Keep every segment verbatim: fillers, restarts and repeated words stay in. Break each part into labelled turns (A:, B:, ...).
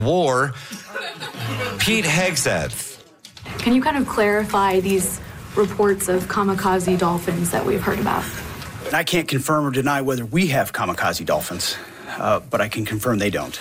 A: war, Pete Hegseth.
B: Can you kind of clarify these reports of kamikaze dolphins that we've heard about?
C: And I can't confirm or deny whether we have kamikaze dolphins, uh, but I can confirm they don't.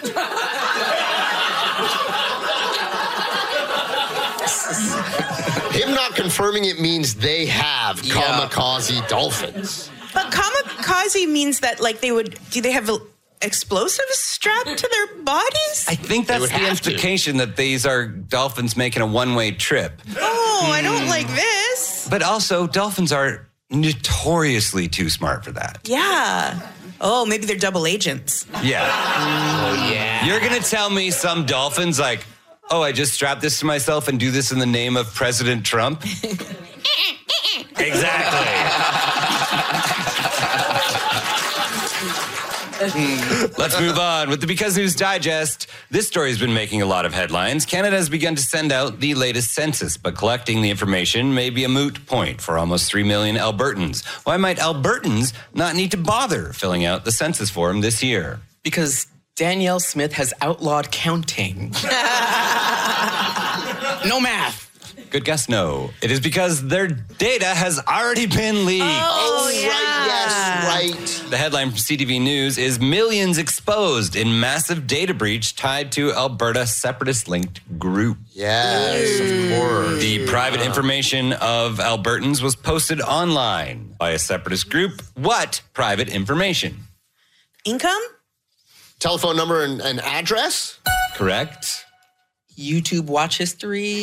D: Him not confirming it means they have
E: Yeah.
D: kamikaze dolphins.
F: But kamikaze means that, like, they would, do they have explosives strapped to their bodies?
A: I think
D: They
A: that's
D: would
A: the
D: have to.
A: implication that these are dolphins making a one-way trip.
F: Oh, I don't like this.
A: But also, dolphins are notoriously too smart for that.
F: Yeah. Oh, maybe they're double agents.
A: Yeah.
E: Oh, yeah.
A: You're going to tell me some dolphins like, oh, I just strapped this to myself and do this in the name of President Trump? Exactly. Let's move on with the Because News Digest. This story has been making a lot of headlines. Canada has begun to send out the latest census, but collecting the information may be a moot point for almost three million Albertans. Why might Albertans not need to bother filling out the census form this year?
E: Because Danielle Smith has outlawed counting. No math.
A: Good guess, no. It is because their data has already been leaked.
F: Oh,
D: right,
F: yeah.
D: yes, right.
A: The headline from C T V News is Millions Exposed in Massive Data Breach Tied to Alberta Separatist-Linked Group.
D: Yes, of course.
A: The private information of Albertans was posted online by a separatist group. What private information?
F: Income?
D: Telephone number and, and address?
A: Correct.
E: YouTube watch history.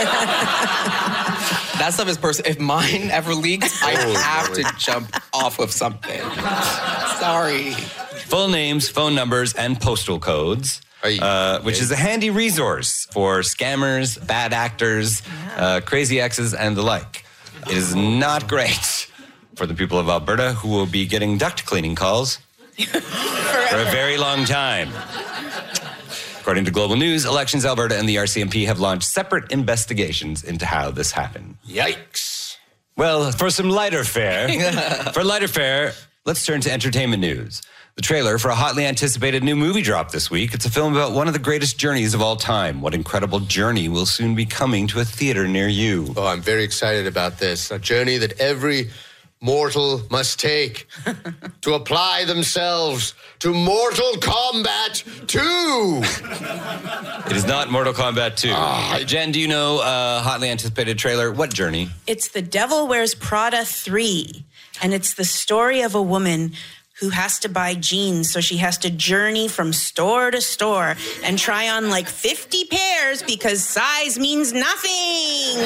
E: That stuff is personal. If mine ever leaks, I
D: Oh,
E: have
D: Lord.
E: to jump off of something. Sorry.
A: Full names, phone numbers, and postal codes,
D: Aye.
A: uh, which is a handy resource for scammers, bad actors, uh, crazy exes, and the like. It is not great for the people of Alberta who will be getting duct cleaning calls for a very long time. According to Global News, Elections Alberta and the R C M P have launched separate investigations into how this happened.
D: Yikes.
A: Well, for some lighter fare, for lighter fare, let's turn to entertainment news. The trailer for a hotly anticipated new movie dropped this week. It's a film about one of the greatest journeys of all time. What incredible journey will soon be coming to a theater near you?
D: Oh, I'm very excited about this. A journey that every mortal must take to apply themselves to Mortal Kombat two.
A: It is not Mortal Kombat two.
D: Ah.
A: Jen, do you know a hotly anticipated trailer? What journey?
F: It's The Devil Wears Prada three, and it's the story of a woman who has to buy jeans, so she has to journey from store to store and try on like fifty pairs because size means nothing.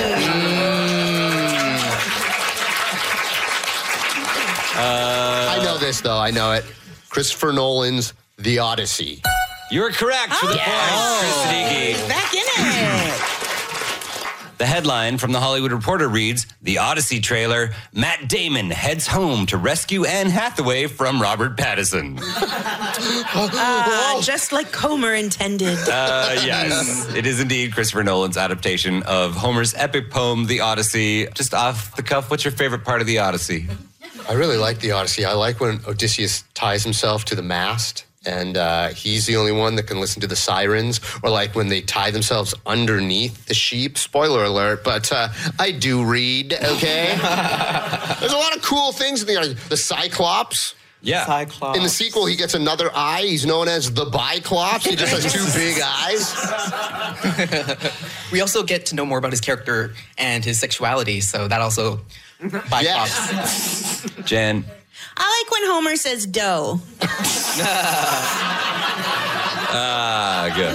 A: Uh,
D: I know this, though. I know it. Christopher Nolan's The Odyssey.
A: You're correct for the
F: Oh.
A: point, Chris Siddiqui.
F: Back in it.
A: The headline from the Hollywood Reporter reads, The Odyssey trailer, Matt Damon heads home to rescue Anne Hathaway from Robert Pattinson.
F: Uh, just like Homer intended.
A: Uh, yes, it is indeed Christopher Nolan's adaptation of Homer's epic poem, The Odyssey. Just off the cuff, what's your favorite part of The Odyssey?
D: I really like The Odyssey. I like when Odysseus ties himself to the mast and uh, he's the only one that can listen to the sirens, or like when they tie themselves underneath the sheep. Spoiler alert, but uh, I do read, okay? There's a lot of cool things in the Odyssey. The Cyclops.
A: Yeah.
E: Cyclops.
D: In the sequel, he gets another eye. He's known as the Biclops. He just has two big eyes.
E: We also get to know more about his character and his sexuality, so that also Biclops.
D: Yes.
A: Jen.
F: I like when Homer says dough.
A: Ah, good.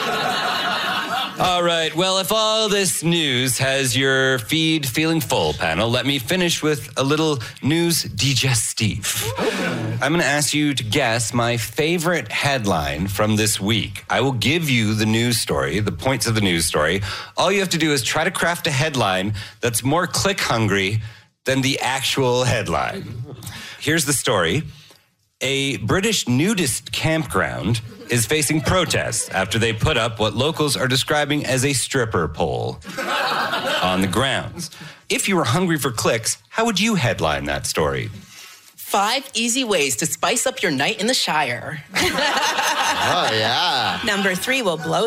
A: All right. Well, if all this news has your feed feeling full, panel, let me finish with a little news digestif. I'm going to ask you to guess my favorite headline from this week. I will give you the news story, the points of the news story. All you have to do is try to craft a headline that's more click hungry than the actual headline. Here's the story. A British nudist campground is facing protests after they put up what locals are describing as a stripper pole on the grounds. If you were hungry for clicks, how would you headline that story?
E: Five easy ways to spice up your night in the Shire.
D: Oh, yeah.
F: Number three will blow